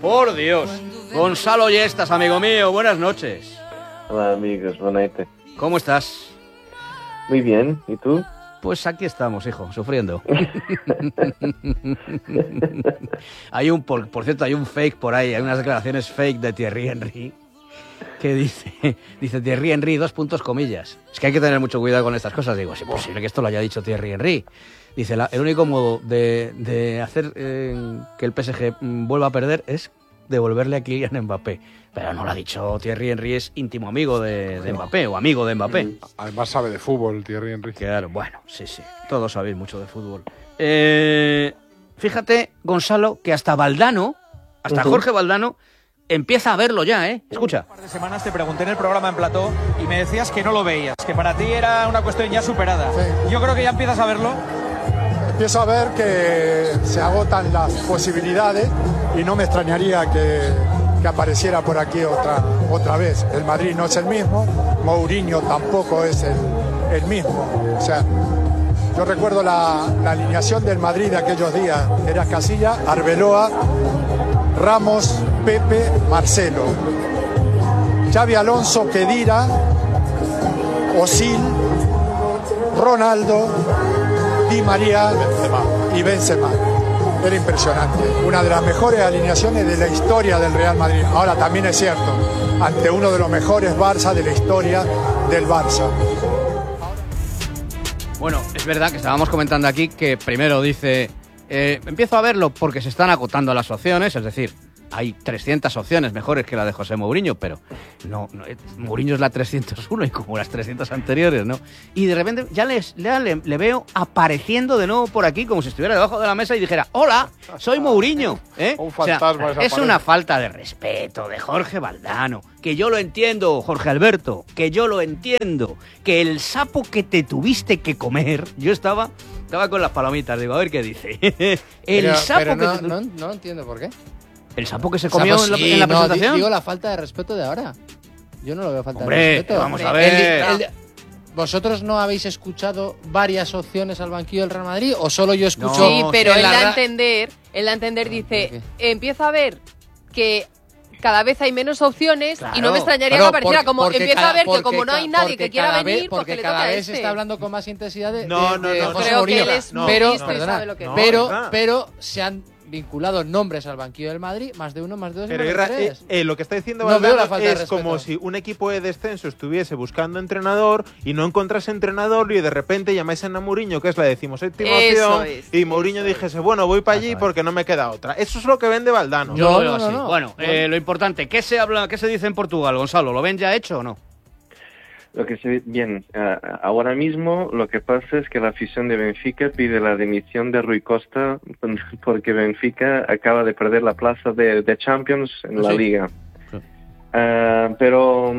Por Dios. Gonzalo Yestas, amigo mío, buenas noches. Hola amigos, buenas noches. ¿Cómo estás? Muy bien, ¿y tú? Pues aquí estamos, hijo, sufriendo. Por cierto, hay un fake por ahí, hay unas declaraciones fake de Thierry Henry que dice Thierry Henry, 2 puntos comillas. Es que hay que tener mucho cuidado con estas cosas. Digo, es imposible que esto lo haya dicho Thierry Henry. Dice, el único modo de hacer que el PSG vuelva a perder es devolverle a Kylian Mbappé. Pero no lo ha dicho Thierry Henry, es íntimo amigo de Mbappé o amigo de Mbappé. Además sabe de fútbol Thierry Henry. Claro, bueno, sí, todos sabéis mucho de fútbol. Fíjate, Gonzalo, que hasta Valdano, Jorge Valdano, empieza a verlo ya, ¿eh? Escucha. Un par de semanas te pregunté en el programa en Plató y me decías que no lo veías, que para ti era una cuestión ya superada. Sí. Yo creo que ya empiezas a verlo. Empiezo a ver que se agotan las posibilidades y no me extrañaría que apareciera por aquí otra vez. El Madrid no es el mismo, Mourinho tampoco es el mismo. O sea, yo recuerdo la alineación del Madrid de aquellos días. Era Casillas, Arbeloa, Ramos, Pepe, Marcelo. Xabi Alonso, Khedira, Özil, Ronaldo, Di María y Benzema. Era impresionante. Una de las mejores alineaciones de la historia del Real Madrid. Ahora también es cierto, ante uno de los mejores Barça de la historia del Barça. Bueno, es verdad que estábamos comentando aquí que primero dice, empiezo a verlo porque se están agotando las opciones, es decir, hay 300 opciones mejores que la de José Mourinho, pero no Mourinho es la 301 y como las 300 anteriores, ¿no? Y de repente ya le veo apareciendo de nuevo por aquí como si estuviera debajo de la mesa y dijera, hola, soy Mourinho, ¿eh? Un fantasma. O sea, es una falta de respeto de Jorge Valdano, que yo lo entiendo, Jorge Alberto, que yo lo entiendo, que el sapo que te tuviste que comer, yo estaba con las palomitas, digo, a ver qué dice. No entiendo por qué. ¿El sapo que se comió en la presentación? Digo la falta de respeto de ahora. Yo no lo veo falta de respeto. Vamos a ver. ¿Vosotros no habéis escuchado varias opciones al banquillo del Real Madrid o solo yo escucho? No, sí, pero él da a entender dice, empiezo a ver que cada vez hay menos opciones, claro, y no me extrañaría que apareciera como empiezo a ver que como no hay nadie que quiera venir, porque le cada toca vez se está hablando con más intensidad de José Creo Mourinho. Que él es muy listo y sabe lo que pero se han vinculado nombres al banquillo del Madrid, más de uno, más de dos, pero más de tres. Lo que está diciendo Valdano es como si un equipo de descenso estuviese buscando entrenador y no encontrase entrenador y de repente llamáis a Mourinho, que es la 17ª opción, y Mourinho dijese, bueno, voy para allí porque no me queda otra. Eso es lo que vende Valdano. Yo lo veo así. Bueno, lo importante, ¿qué se dice en Portugal, Gonzalo? ¿Lo ven ya hecho o no? Lo que se ve bien, ahora mismo lo que pasa es que la afición de Benfica pide la dimisión de Rui Costa porque Benfica acaba de perder la plaza de Champions en la Liga. Sí. Pero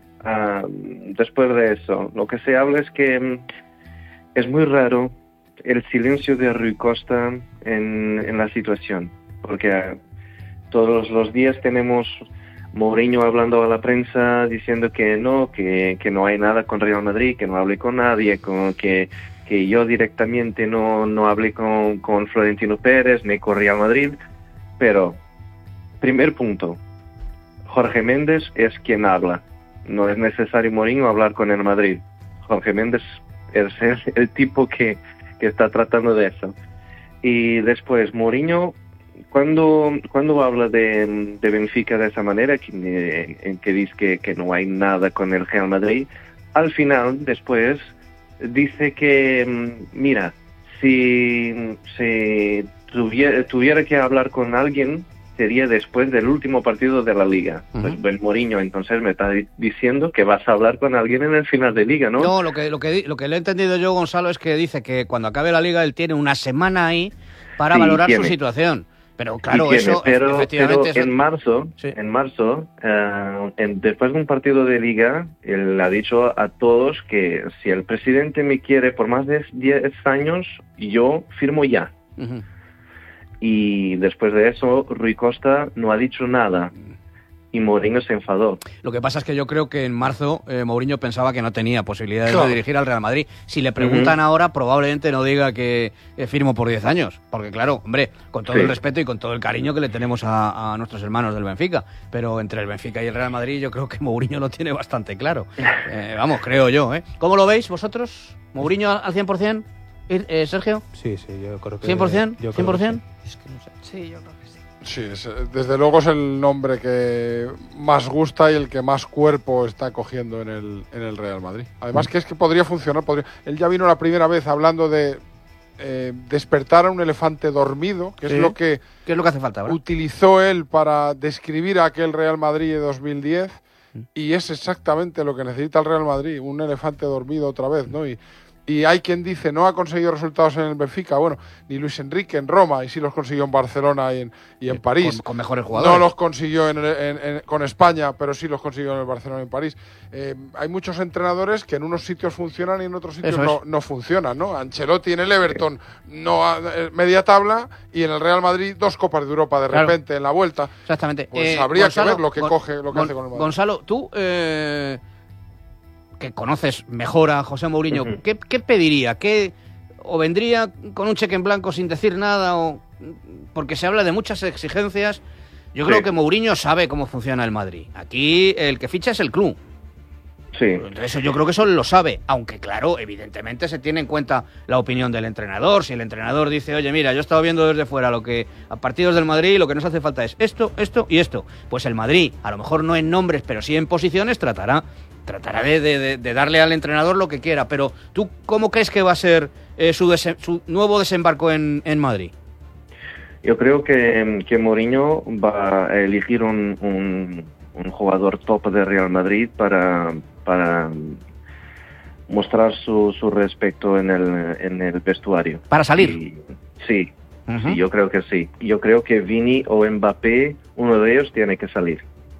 después de eso, lo que se habla es que es muy raro el silencio de Rui Costa en la situación, porque todos los días tenemos Mourinho hablando a la prensa diciendo que no hay nada con Real Madrid, que no hablé con nadie, que yo directamente no hablé con Florentino Pérez ni con Real Madrid. Pero, primer punto, Jorge Méndez es quien habla. No es necesario Mourinho hablar con el Madrid. Jorge Méndez es el tipo que está tratando de eso. Y después, Mourinho, cuando habla de Benfica de esa manera, en que dice que no hay nada con el Real Madrid, al final, después, dice que, mira, si tuviera que hablar con alguien, sería después del último partido de la Liga. Pues el Mourinho, entonces me está diciendo que vas a hablar con alguien en el final de Liga, ¿no? No, lo que le he entendido yo, Gonzalo, es que dice que cuando acabe la Liga él tiene una semana ahí para valorar su situación. Pero claro, efectivamente... En marzo, después de un partido de Liga, él ha dicho a todos que si el presidente me quiere por más de 10 años, yo firmo ya. Y después de eso, Rui Costa no ha dicho nada. y Mourinho se enfadó. Lo que pasa es que yo creo que en marzo Mourinho pensaba que no tenía posibilidades de dirigir al Real Madrid. Si le preguntan ahora, probablemente no diga que firmo por 10 años. Porque claro, hombre, con todo el respeto y con todo el cariño que le tenemos a nuestros hermanos del Benfica. Pero entre el Benfica y el Real Madrid yo creo que Mourinho lo tiene bastante claro. Vamos, creo yo. ¿Cómo lo veis vosotros? ¿Mourinho al 100%? ¿Sergio? Sí, yo creo que... ¿100%? Yo creo ¿100%? Es que no sé. Sí, yo creo que sí. Sí, desde luego es el nombre que más gusta y el que más cuerpo está cogiendo en el Real Madrid. Además que es que podría funcionar. Él ya vino la primera vez hablando de despertar a un elefante dormido, que es lo que ¿Qué es lo que hace falta ahora? utilizó él para describir a aquel Real Madrid de 2010, y es exactamente lo que necesita el Real Madrid, un elefante dormido otra vez, ¿no? Y hay quien dice, no ha conseguido resultados en el Benfica. Bueno, ni Luis Enrique en Roma, y sí los consiguió en Barcelona y en París. Con mejores jugadores. No los consiguió con España, pero sí los consiguió en el Barcelona y en París. Hay muchos entrenadores que en unos sitios funcionan y en otros sitios no funcionan, ¿no? Ancelotti en el Everton media tabla, y en el Real Madrid 2 Copas de Europa de repente en la vuelta. Exactamente. Pues habría Gonzalo, que ver lo que hace con el Madrid. Gonzalo, tú... que conoces mejor a José Mourinho, ¿qué pediría? ¿O vendría con un cheque en blanco sin decir nada? Porque se habla de muchas exigencias. Yo creo que Mourinho sabe cómo funciona el Madrid. Aquí el que ficha es el club. Sí. Eso yo creo que eso lo sabe, aunque claro, evidentemente se tiene en cuenta la opinión del entrenador. Si el entrenador dice, oye, mira, yo he estado viendo desde fuera a partidos del Madrid, lo que nos hace falta es esto, esto y esto. Pues el Madrid, a lo mejor no en nombres, pero sí en posiciones, tratará de darle al entrenador lo que quiera. Pero ¿tú cómo crees que va a ser su nuevo desembarco en Madrid? Yo creo que Mourinho va a elegir un jugador top de Real Madrid para mostrar su respeto en el vestuario. ¿Para salir? Sí, yo creo que sí. Yo creo que Vini o Mbappé, uno de ellos tiene que salir.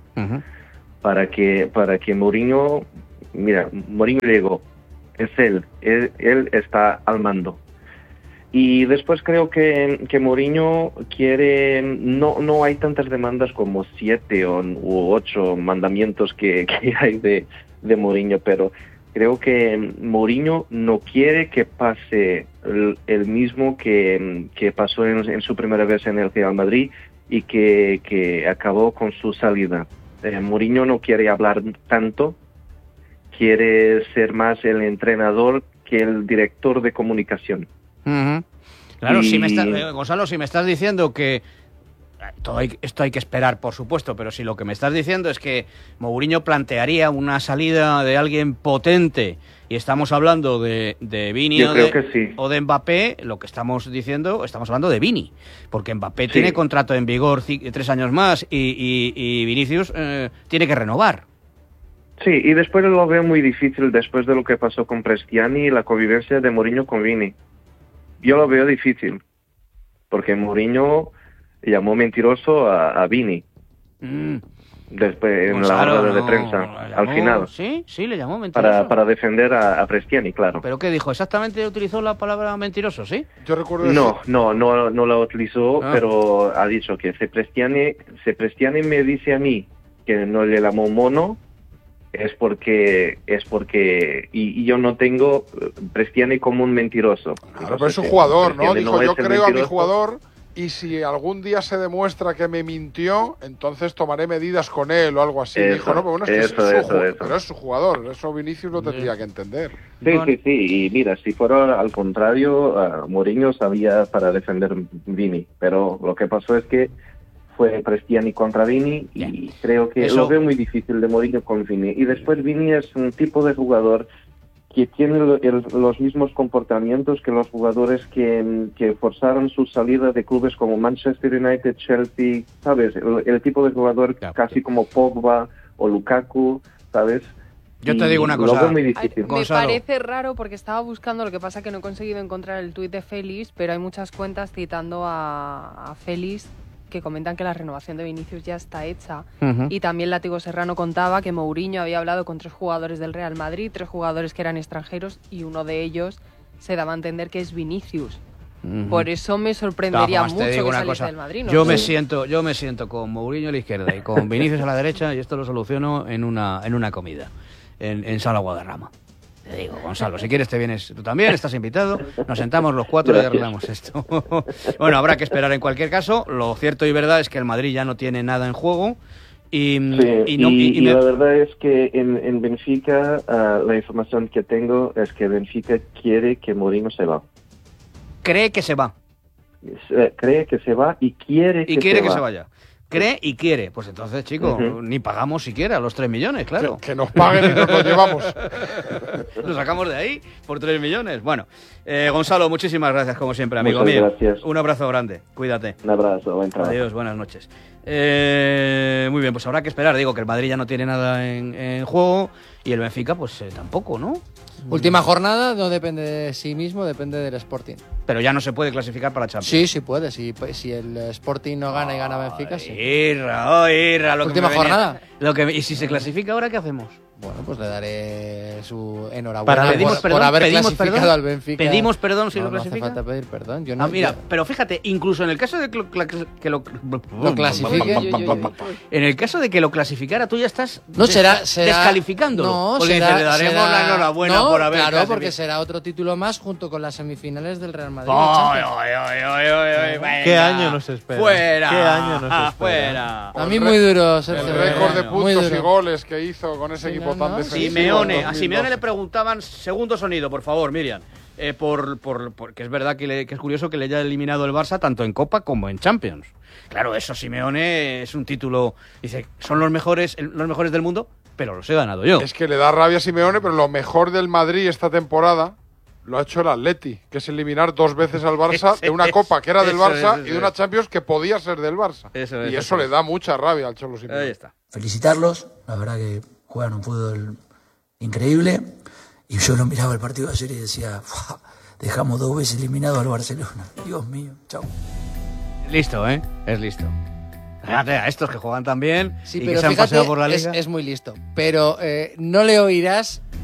Para que Mourinho, mira, Mourinho llegó, es él está al mando. Y después creo que Mourinho quiere, no hay tantas demandas como 7 u 8 mandamientos que hay de Mourinho, pero creo que Mourinho no quiere que pase el mismo que pasó en su primera vez en el Real Madrid y que acabó con su salida. Mourinho no quiere hablar tanto, quiere ser más el entrenador que el director de comunicación. Claro, Gonzalo, si me estás diciendo que esto hay que esperar, por supuesto, pero si lo que me estás diciendo es que Mourinho plantearía una salida de alguien potente y estamos hablando de Vini o de Mbappé, lo que estamos hablando de Vini, porque Mbappé tiene contrato en vigor 3 años más y Vinicius tiene que renovar. Sí, y después lo veo muy difícil después de lo que pasó con Prestiani y la convivencia de Mourinho con Vini. Yo lo veo difícil, porque Mourinho llamó mentiroso a Vini. Después en la rueda de prensa, al final. Sí, le llamó mentiroso. Para defender a Prestiani, claro. ¿Pero qué dijo? ¿Exactamente utilizó la palabra mentiroso, sí? Yo recuerdo no la utilizó, pero ha dicho que si Prestiani me dice a mí que no le llamó mono, es porque y yo no tengo Prestiani como un mentiroso. Claro, pero es un jugador, ¿no? Dijo, yo creo a mi jugador, y si algún día se demuestra que me mintió, entonces tomaré medidas con él o algo así. Dijo, no, pero bueno, pero es su jugador, eso Vinicius lo tendría que entender. Sí, y mira, si fuera al contrario, Mourinho sabía para defender Vini, pero lo que pasó es que fue Prestiani contra Vini y creo que lo veo muy difícil de Mourinho con Vini. Y después Vini es un tipo de jugador que tiene los mismos comportamientos que los jugadores que forzaron su salida de clubes como Manchester United, Chelsea, ¿sabes? El tipo de jugador casi como Pogba o Lukaku, ¿sabes? Yo te digo una cosa, lo veo muy difícil. Me parece raro porque estaba buscando, lo que pasa que no he conseguido encontrar el tuit de Félix, pero hay muchas cuentas citando a Félix que comentan que la renovación de Vinicius ya está hecha. Y también Látigo Serrano contaba que Mourinho había hablado con 3 jugadores del Real Madrid, 3 jugadores que eran extranjeros, y uno de ellos se daba a entender que es Vinicius. Por eso me sorprendería mucho que saliese del Madrid. ¿No? Yo me siento con Mourinho a la izquierda y con Vinicius a la derecha y esto lo soluciono en una comida, en Sala Guadarrama. Te digo, Gonzalo, si quieres te vienes tú también, estás invitado, nos sentamos los cuatro y arreglamos esto. Bueno, habrá que esperar en cualquier caso. Lo cierto y verdad es que el Madrid ya no tiene nada en juego. Y la verdad es que en Benfica la información que tengo es que Benfica quiere que Mourinho se va. Cree que se va. Cree que se va y quiere que se vaya. Cree y quiere. Pues entonces, chico, ni pagamos siquiera los 3 millones, claro. Que nos paguen y nos lo llevamos. Lo sacamos de ahí por 3 millones. Bueno, Gonzalo, muchísimas gracias, como siempre, amigo mío. Gracias. Un abrazo grande. Cuídate. Un abrazo. Buen trabajo. Adiós, buenas noches. Muy bien, pues habrá que esperar. Digo que el Madrid ya no tiene nada en juego y el Benfica, pues tampoco, ¿no? Última jornada, no depende de sí mismo, depende del Sporting. Pero ya no se puede clasificar para Champions. Sí puede. Si el Sporting no gana y gana Benfica, sí. Irra, última jornada. ¿Y si se clasifica ahora, qué hacemos? Bueno, pues le daré su enhorabuena por haber clasificado perdón, al Benfica. ¿Pedimos perdón si no, lo clasifica? No hace falta pedir perdón. Yo no, mira, pero fíjate, incluso en el caso de que lo clasifique, en el caso de que lo clasificara, tú ya estás será descalificándolo. No, porque le daremos la enhorabuena por haber claro, porque será otro título más junto con las semifinales del Real Madrid. ¿Qué año nos espera? Fuera. ¿Qué año nos espera? Fuera. A mí muy duro, Sergio. El récord de puntos y goles que hizo con ese equipo tan defensivo. A Simeone le preguntaban, segundo sonido, por favor, Miriam. Porque es verdad que es curioso que le haya eliminado el Barça tanto en Copa como en Champions. Claro, eso Simeone es un título. Dice, son los mejores del mundo, pero los he ganado yo. Es que le da rabia a Simeone, pero lo mejor del Madrid esta temporada lo ha hecho el Atleti, que es eliminar 2 veces al Barça de una Copa que era del Barça y de una Champions que podía ser del Barça. Y eso le da mucha rabia al Cholo Simeone. Ahí está. Felicitarlos, la verdad que juegan un fútbol increíble. Y yo lo miraba el partido de ayer y decía, dejamos 2 veces eliminado al Barcelona. Dios mío, chao. Listo, es listo. Fíjate, a estos que juegan tan bien sí, y pero que se han paseado por la liga. Es muy listo. Pero no le oirás